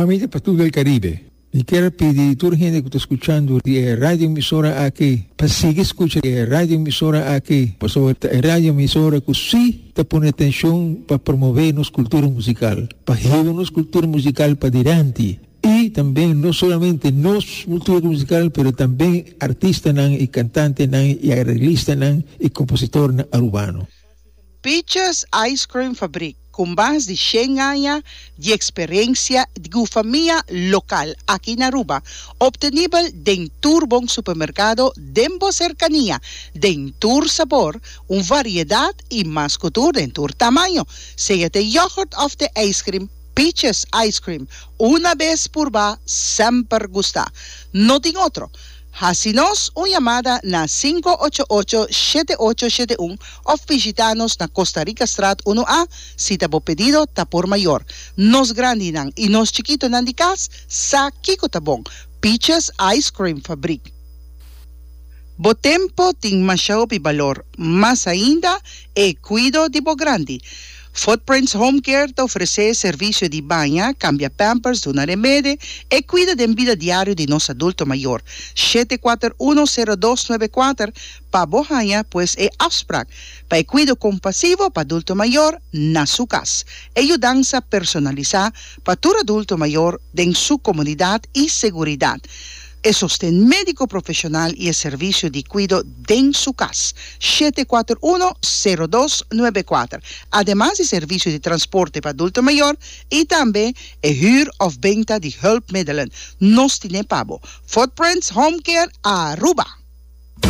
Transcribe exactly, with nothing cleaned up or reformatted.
Amiga para todo el Caribe. Y quiero pedir a toda la gente que está escuchando de radio emisora aquí, para seguir escuchando de radio emisora aquí, por sobre la radio emisora que sí te pone atención para promover nuestra cultura musical, para llevar nuestra cultura musical para adelante. Y también no solamente nuestra cultura musical, pero también artistas y cantantes y arreglistas y compositores urbanos. Peaches Ice Cream Fabric, com base de cem anos de experiência de família local aqui na Aruba, obtenível dentro bom supermercado, dentro cercania, dentro sabor, uma variedade e mais cultura dentro tamanho, seja de yogurt of de ice cream. Peaches Ice Cream, una vez por va, sempre gusta. No tem outro. Hacinos uma chamada na cinco oito oito, sete oito sete um ou visitanos na Costa Rica Strat um A, se tabo pedido, tá por maior. Nos grande nang e nos chiquito nang di cas, sa kiko tabong. Peaches Ice Cream Fabric. Bo tempo ting masyaw pi valor, mas ainda e cuido di bo grande. Footprints Home Care te oferece serviço de banha, cambia pampers, dona remédio e cuida da vida diária de nosso adulto maior. sete quatro um zero dois nove quatro para Bohanha, pois é afspraak. Para cuido compassivo para adulto maior na sua casa. Ajudança personalizada para todo adulto maior em sua comunidade e segurança. E sostén médico profissional e o serviço de cuido em sua casa. sete quatro um zero dois nove quatro. Además de serviço de transporte para adulto maior e também é huur of venda de hulpmiddelen. Nos tiene pabo. Footprints Home Care Aruba.